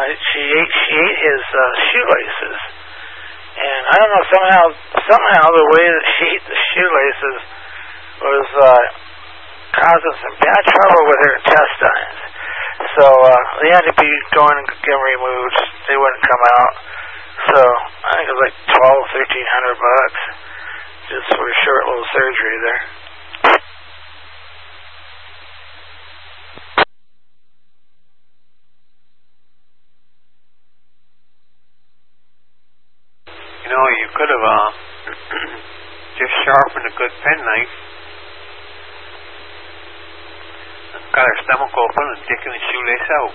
she ate his shoelaces, and I don't know, somehow the way that she ate the shoelaces was causing some bad trouble with her intestines. So they had to be going and get them removed. They wouldn't come out. So I think it was like $1,200-$1,300 just for a short little surgery there. You know, you could have just sharpened a good penknife, got her stomach open and taken the shoelace out.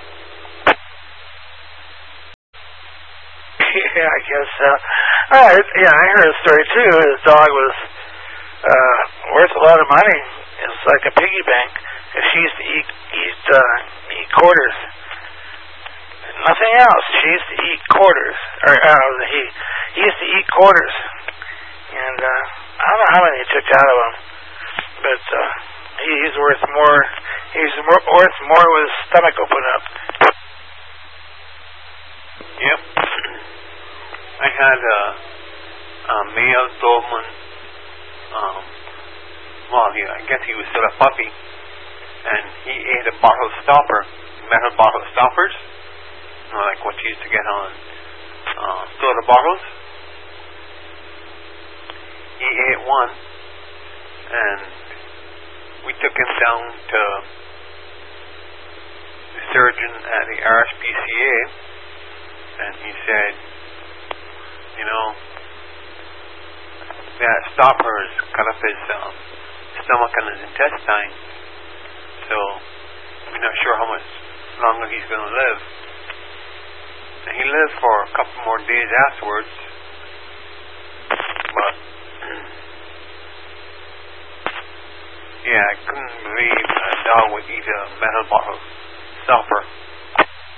Yeah, I guess so. I heard a story too. His dog was worth a lot of money. It was like a piggy bank. She used to eat quarters. Nothing else. She used to eat quarters. He used to eat quarters. And I don't know how many he took out of him, but he's worth more. He's worth more with his stomach open up. Yep. I had a male Doberman. I guess he was still a puppy, and he ate a bottle stopper, metal bottle stoppers, like what you used to get on soda bottles. He ate one, and we took him down to the surgeon at the RSPCA, and he said, you know, that stopper has cut up his stomach and his intestine, so we're not sure how much longer he's going to live. And he lived for a couple more days afterwards, but yeah, I couldn't believe a dog would eat a metal bottle stopper.